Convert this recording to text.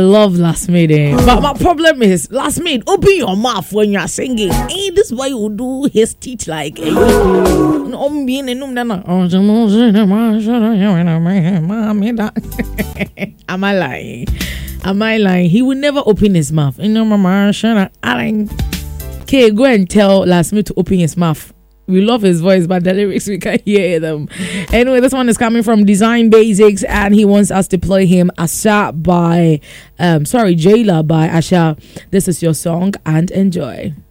love Last Made. But my problem is, Last Made, open your mouth when you're singing. Hey, this boy will do his teeth like. Am I lying? Am I lying? He will never open his mouth. Okay, go and tell Last Made to open his mouth. We love his voice, but the lyrics, we can't hear them. Anyway, this one is coming from Design Basics, and he wants us to play him Jailer by Asha. This is your song, and enjoy.